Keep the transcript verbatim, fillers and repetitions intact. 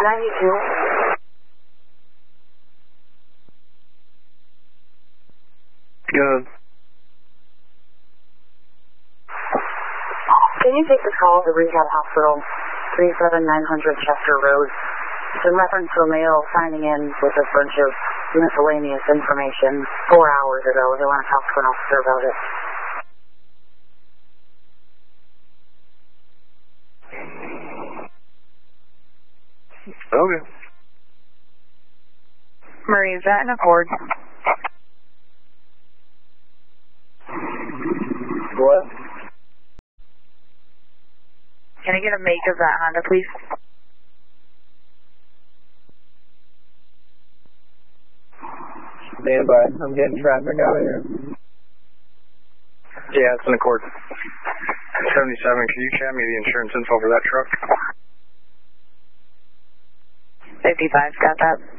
ninety-two. Good. Can you take this call to Rehab Hospital, three seven nine hundred Chester Road? It's in reference to a male signing in with a bunch of miscellaneous information four hours ago. They want to talk to an officer about it. Okay. Marie, is that an Accord? What? Can I get a make of that Honda, please? Stand by. I'm getting traffic out here. Yeah, it's an Accord. seventy-seven, can you chat me the insurance info for that truck? fifty-five's got that.